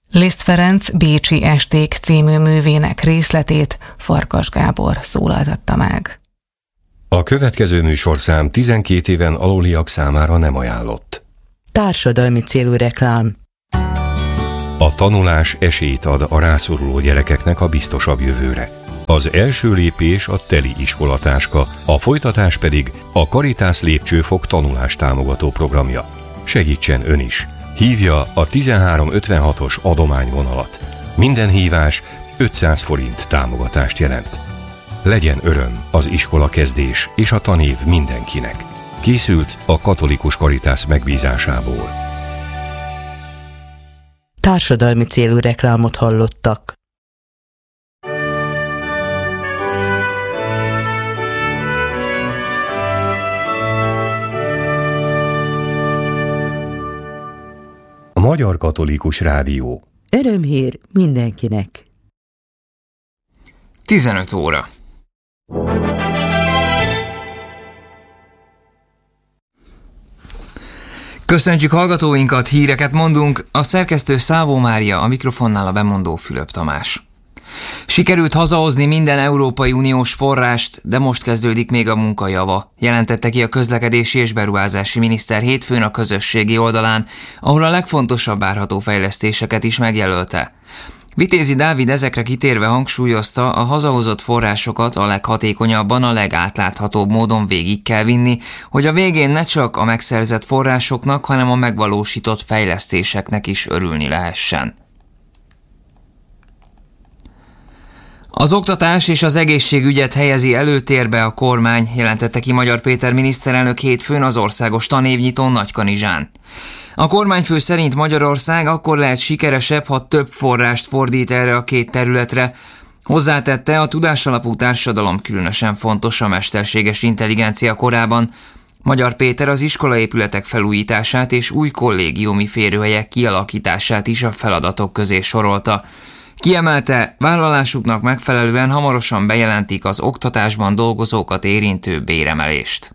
Liszt Ferenc Bécsi esték című művének részletét Farkas Gábor szólaltatta meg. A következő műsorszám 12 éven aluliak számára nem ajánlott. Társadalmi célú reklám. A tanulás esélyt ad a rászoruló gyerekeknek a biztosabb jövőre. Az első lépés a teli iskolatáska, a folytatás pedig a Caritas Lépcsőfok tanulástámogató programja. Segítsen ön is! Hívja a 1356-os adományvonalat. Minden hívás 500 forint támogatást jelent. Legyen öröm az iskola kezdés és a tanév mindenkinek. Készült a Katolikus Caritas megbízásából. Társadalmi célú reklámot hallottak. A Magyar Katolikus Rádió. Örömhír mindenkinek. 15 óra. Köszöntjük hallgatóinkat, híreket mondunk, a szerkesztő Szávó Mária, a mikrofonnál a bemondó Fülöp Tamás. Sikerült hazahozni minden Európai Uniós forrást, de most kezdődik még a munka java, jelentette ki a közlekedési és beruházási miniszter hétfőn a közösségi oldalán, ahol a legfontosabb várható fejlesztéseket is megjelölte. Vitézi Dávid ezekre kitérve hangsúlyozta, a hazahozott forrásokat a leghatékonyabban, a legátláthatóbb módon végig kell vinni, hogy a végén ne csak a megszerzett forrásoknak, hanem a megvalósított fejlesztéseknek is örülni lehessen. Az oktatás és az egészségügyet helyezi előtérbe a kormány, jelentette ki Magyar Péter miniszterelnök hétfőn az országos tanévnyitón Nagykanizsán. A kormányfő szerint Magyarország akkor lehet sikeresebb, ha több forrást fordít erre a két területre. Hozzátette, a tudásalapú társadalom különösen fontos a mesterséges intelligencia korában. Magyar Péter az iskolaépületek felújítását és új kollégiumi férőhelyek kialakítását is a feladatok közé sorolta. Kiemelte, vállalásuknak megfelelően hamarosan bejelentik az oktatásban dolgozókat érintő béremelést.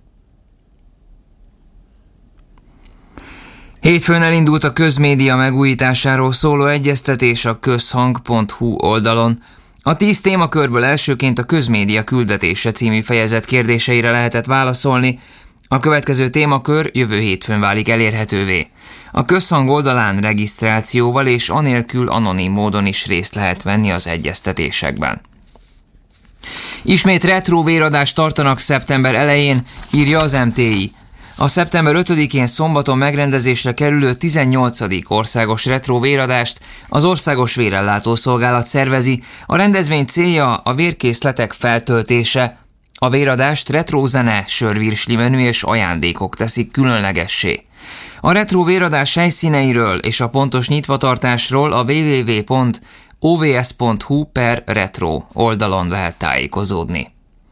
Hétfőn elindult a közmédia megújításáról szóló egyeztetés a közhang.hu oldalon. A 10 témakörből elsőként a közmédia küldetése című fejezet kérdéseire lehetett válaszolni. A következő témakör jövő hétfőn válik elérhetővé. A közhang oldalán regisztrációval és anélkül anonim módon is részt lehet venni az egyeztetésekben. Ismét retro véradást tartanak szeptember elején, írja az MTI. A szeptember 5-én szombaton megrendezésre kerülő 18. országos retro véradást az Országos Vérellátó Szolgálat szervezi. A rendezvény célja a vérkészletek feltöltése. A véradást retrózene, sörvirsli menü és ajándékok teszik különlegessé. A retro véradás helyszíneiről és a pontos nyitvatartásról a www.ovs.hu/retro oldalon lehet tájékozódni.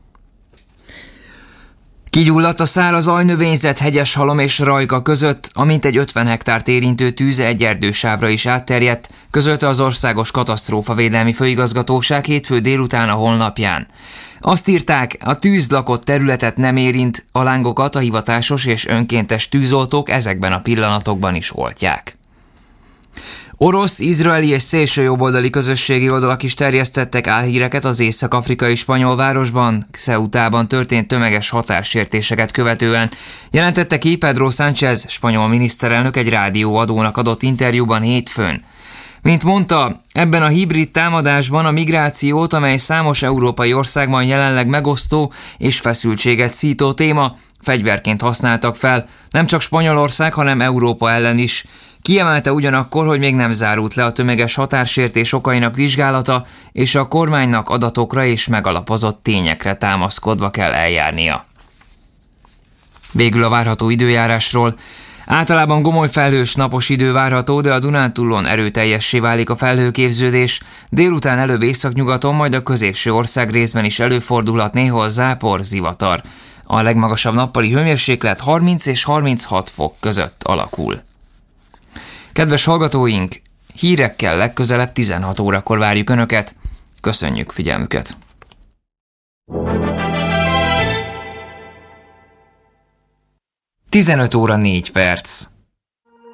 Kigyulladt a száraz ajnövényzet Hegyeshalom és Rajka között, a mintegy 50 hektárt érintő tűz egy erdősávra is átterjedt, közölte az Országos Katasztrófavédelmi Főigazgatóság hétfő délután a honlapján. Azt írták, a tűz lakott területet nem érint, a lángokat a hivatásos és önkéntes tűzoltók ezekben a pillanatokban is oltják. Orosz, izraeli és szélsőjobboldali közösségi oldalak is terjesztettek álhíreket az észak-afrikai spanyol városban, Ceutában történt tömeges határsértéseket követően, jelentette ki Pedro Sánchez, spanyol miniszterelnök egy rádióadónak adott interjúban hétfőn. Mint mondta, ebben a hibrid támadásban a migrációt, amely számos európai országban jelenleg megosztó és feszültséget szító téma, fegyverként használtak fel, nem csak Spanyolország, hanem Európa ellen is. Kiemelte ugyanakkor, hogy még nem zárult le a tömeges határsértés okainak vizsgálata, és a kormánynak adatokra és megalapozott tényekre támaszkodva kell eljárnia. Végül a várható időjárásról. Általában gomoly felhős napos idő várható, de a Dunántúlon erőteljessé válik a felhőképződés, délután előbb északnyugaton, majd a középső országrészben is előfordulhat néhol zápor, zivatar. A legmagasabb nappali hőmérséklet 30 és 36 fok között alakul. Kedves hallgatóink, hírekkel legközelebb 16 órakor várjuk Önöket. Köszönjük figyelmüket! 15 óra 4 perc.